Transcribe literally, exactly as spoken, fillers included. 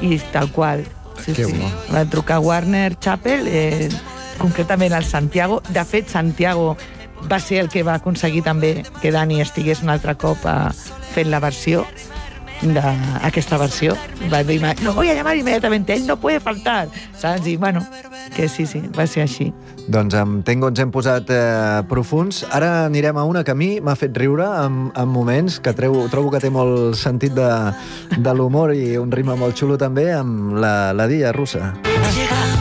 i tal qual. Sí, Que sí. bo. Va trucar Warner Chappell, eh, concretament al Santiago. De fet, Santiago va ser el que va aconseguir també que Dani estigués un altre cop a, fent la versió d'aquesta versió. Va dir, no voy a llamar inmediatamente, ell no puede faltar. Saps? I, bueno, que sí, sí, va ser així. Doncs amb Tengo ens hem posat eh, profuns. Ara anirem a una que a mi m'ha fet riure en, en moments, que treu, trobo que té molt sentit de, de l'humor i un ritme molt xulo també, amb la, la Dia Russa. Llega